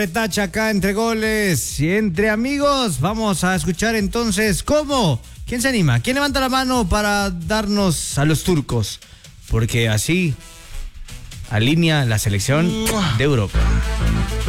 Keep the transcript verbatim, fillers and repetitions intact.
Tacha acá entre goles y entre amigos. Vamos a escuchar entonces cómo. ¿Quién se anima? ¿Quién levanta la mano para darnos a los turcos? Porque así alinea la selección de Europa.